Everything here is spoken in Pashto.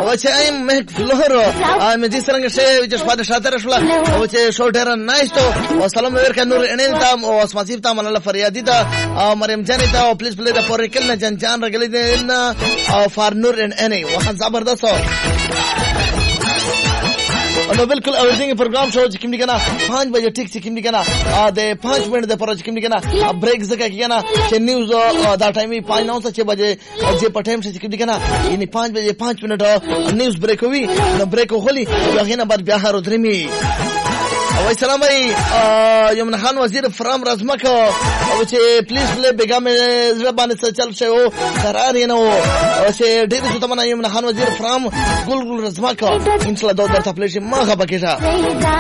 او چې ایم مهک فلور ام دې څنګه شي چې شپه شاته شولا او چې شو ډیر نایس ته او سلام ورکړه نور انل تام او اسماسیف تام الله فریادی ته مریم جان ته او پلیز پلی د فورکل نه جان رګلې دې او فار نور ان اني وخت زبردست نو بالکل اوریدنګ پروګرام شو چې کوم دي کنه 5 بجې ټیک چې کوم دي کنه د 5 منټ د پر چې کوم دي کنه بریک زکه کنه چې نیوز دا ټایمي 5:09 بجې چې په ټایم چې کوم دي کنه یعنی 5 بجې 5 منټ نیوز بریک وي نو بریک خولي هغه نه بعد بیا هارو درمي او السلام علیکم یمن خان وزیر فرام رزمک او چې پلیز پلی بیگم زبان سے چل شو قرار نه او چې ډېر څه تمنا یمن خان وزیر فرام ګل رزمک ان شاء الله دا درته پلیش ما غبکه